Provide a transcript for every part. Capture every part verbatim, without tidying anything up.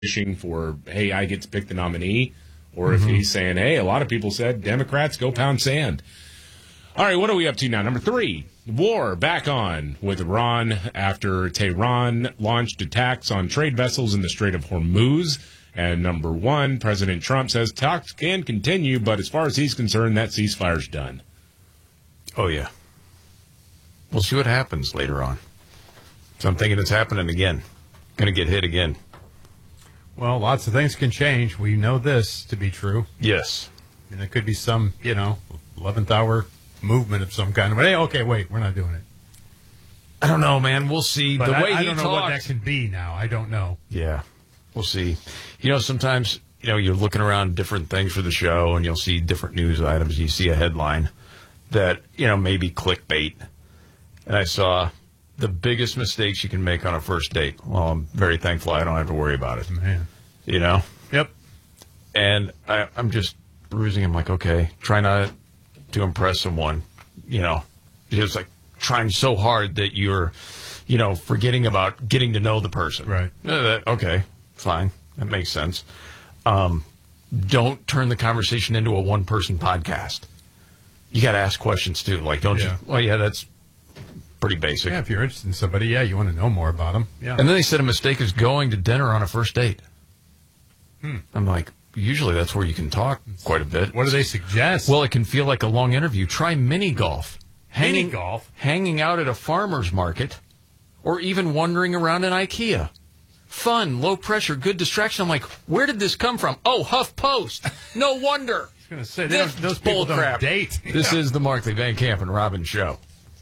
wishing for, hey, I get to pick the nominee, or Mm-hmm. if he's saying, hey, a lot of people said Democrats go pound sand. All right, what are we up to now? Number three, war back on with Iran after Tehran launched attacks on trade vessels in the Strait of Hormuz. And number one, President Trump says talks can continue, but as far as he's concerned, that ceasefire's done. Oh, yeah. We'll see what happens later on. So I'm thinking it's happening again. Going to get hit again. Well, lots of things can change. We know this to be true. Yes. And there could be some, you know, eleventh hour movement of some kind. But, hey, okay, wait, we're not doing it. I don't know, man. We'll see. But the I, way I he don't know talks, what that can be now. I don't know. Yeah. We'll see. You know, sometimes, you know, you're looking around different things for the show, and you'll see different news items. You see a headline that, you know, maybe clickbait. And I saw the biggest mistakes you can make on a first date. Well, I'm very thankful I don't have to worry about it. Man. You know? Yep. And I, I'm just bruising. I'm like, okay, try not to impress someone, you know, just like trying so hard that you're, you know, forgetting about getting to know the person. Right. Uh, that, okay, fine. That makes sense. Um, don't turn the conversation into a one-person podcast. You got to ask questions, too. Like, don't Yeah. you? Well, yeah, that's pretty basic. Yeah, if you're interested in somebody, yeah, you want to know more about them. Yeah. And then they said a mistake is going to dinner on a first date. Hmm. I'm like, usually that's where you can talk quite a bit. What do they suggest? Well, it can feel like a long interview. Try mini golf. Mini golf? Hanging out at a farmer's market, or even wandering around an IKEA. Fun, low pressure, good distraction. I'm like, where did this come from? Oh, HuffPost. No wonder. I was going to say, they This don't, those people bull crap. don't date. This is the Markley, Van Camp, and Robbins show.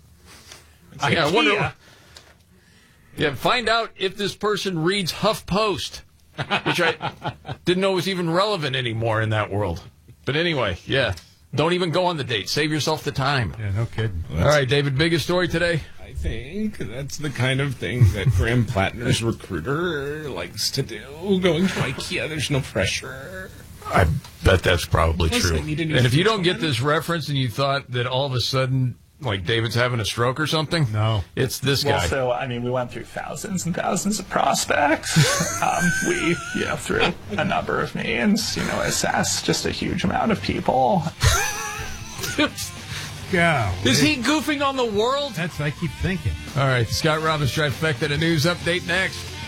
I, I IKEA. wonder. Yeah, find out if this person reads HuffPost, which I didn't know was even relevant anymore in that world. But anyway, yeah, don't even go on the date. Save yourself the time. Yeah, no kidding. All right, David, biggest story today? I think that's the kind of thing that Graham Plattner's recruiter likes to do. Going to IKEA, there's no pressure. I bet that's probably Plus, true. I need a new And if you don't fridge. get this reference and you thought that all of a sudden, like David's having a stroke or something, No. it's this Well, guy. so, I mean, we went through thousands and thousands of prospects. um, we, you know, through a number of means, you know, assessed just a huge amount of people. Yeah. Is he goofing on the world? That's what I keep thinking. All right, Scott Robbins, trifecta, the news update next.